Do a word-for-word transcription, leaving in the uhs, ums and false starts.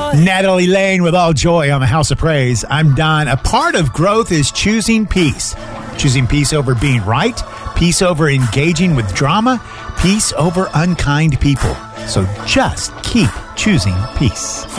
Natalie Lane with All Joy on the House of Praise. I'm Don. A part of growth is choosing peace. Choosing peace over being right, peace over engaging with drama, peace over unkind people. So just keep choosing peace.